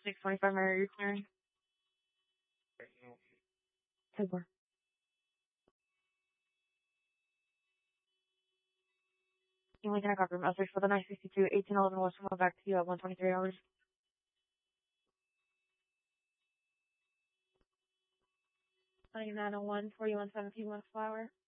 625 Mary, you're clearing. 10-4. Lincoln, I copy. Message for the 962, 1811 Western, back to you at 123 hours. Running 901, 4117, 1 flower.